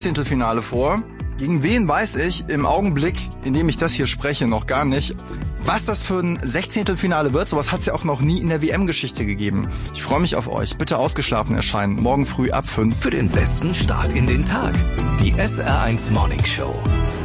Zehntelfinale vor. Gegen wen weiß ich im Augenblick, in dem ich das hier spreche, noch gar nicht. Was das für ein Sechzehntelfinale wird, sowas hat es ja auch noch nie in der WM-Geschichte gegeben. Ich freue mich auf euch. Bitte ausgeschlafen erscheinen. Morgen früh ab 5. Für den besten Start in den Tag. Die SR1 Morning Show.